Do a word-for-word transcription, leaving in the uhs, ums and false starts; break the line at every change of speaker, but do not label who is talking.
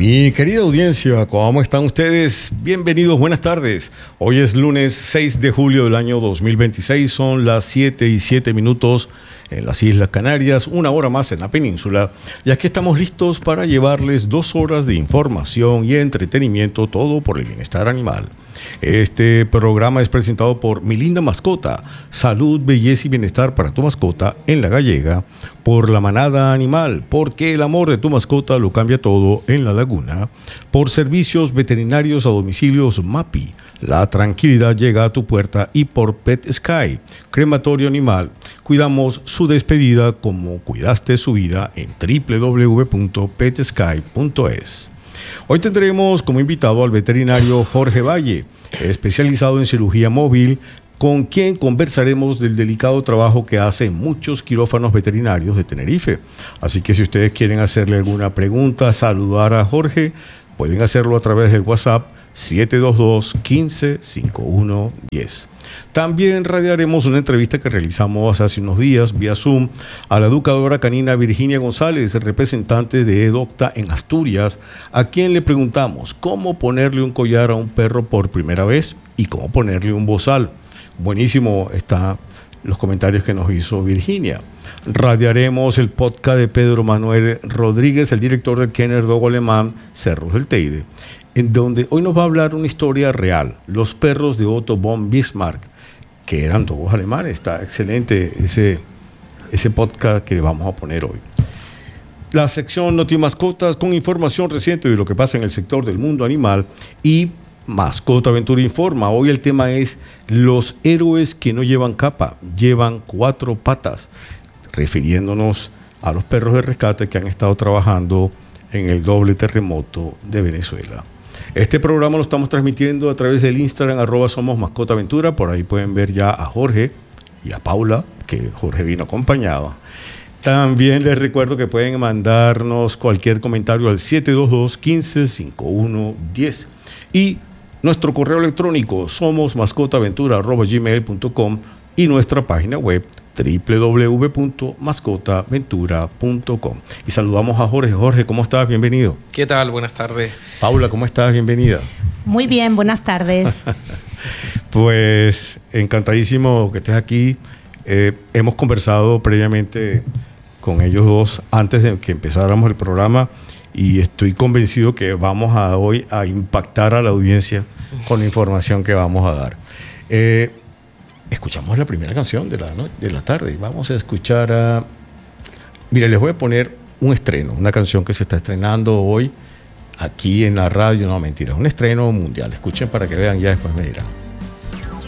Mi querida audiencia, ¿cómo están ustedes? Bienvenidos, buenas tardes. Hoy es lunes seis de julio del año dos mil veintiséis, son las siete y siete minutos en las Islas Canarias, una hora más en la península, y aquí estamos listos para llevarles dos horas de información y entretenimiento, todo por el bienestar animal. Este programa es presentado por Mi Linda Mascota, salud, belleza y bienestar para tu mascota en La Gallega, por La Manada Animal, porque el amor de tu mascota lo cambia todo en La Laguna, por Servicios Veterinarios a Domicilios MAPI, la tranquilidad llega a tu puerta, y por Pet Sky, crematorio animal. Cuidamos su despedida como cuidaste su vida en doble u doble u doble u punto pet sky punto es. Hoy tendremos como invitado al veterinario Jorge Valle, especializado en cirugía móvil, con quien conversaremos del delicado trabajo que hacen muchos quirófanos veterinarios de Tenerife. Así que si ustedes quieren hacerle alguna pregunta, saludar a Jorge, pueden hacerlo a través del WhatsApp siete dos dos, uno cinco, cinco uno uno cero. También radiaremos una entrevista que realizamos hace unos días vía Zoom a la educadora canina Virginia González, representante de EDOCTA en Asturias, a quien le preguntamos cómo ponerle un collar a un perro por primera vez y cómo ponerle un bozal. Buenísimo están los comentarios que nos hizo Virginia. Radiaremos el podcast de Pedro Manuel Rodríguez, el director del Kenner Dog alemán Cerros del Teide, en donde hoy nos va a hablar una historia real, los perros de Otto von Bismarck, que eran dogos alemanes. Está excelente ese, ese podcast que vamos a poner hoy. La sección Noti Mascotas con información reciente de lo que pasa en el sector del mundo animal, y Mascota Aventura Informa. Hoy el tema es los héroes que no llevan capa, llevan cuatro patas, refiriéndonos a los perros de rescate que han estado trabajando en el doble terremoto de Venezuela. Este programa lo estamos transmitiendo a través del Instagram, arroba Somos Mascota Aventura. Por ahí pueden ver ya a Jorge y a Paula, que Jorge vino acompañado. También les recuerdo que pueden mandarnos cualquier comentario al siete dos dos, uno cinco, cinco uno uno cero. Y nuestro correo electrónico somos mascotaaventura arroba gmail punto com y nuestra página web doble u doble u doble u punto mascotaaventura punto com. Y saludamos a Jorge. Jorge, ¿cómo estás? Bienvenido.
¿Qué tal? Buenas tardes.
Paula, ¿cómo estás? Bienvenida.
Muy bien, buenas tardes.
Pues encantadísimo que estés aquí. Eh, hemos conversado previamente con ellos dos antes de que empezáramos el programa, y estoy convencido que vamos a hoy a impactar a la audiencia con la información que vamos a dar. Eh, escuchamos la primera canción de la, ¿no? de la tarde. Vamos a escuchar a... Mira, les voy a poner un estreno, una canción que se está estrenando hoy aquí en la radio. No, mentira, un estreno mundial. Escuchen para que vean, ya después me dirán.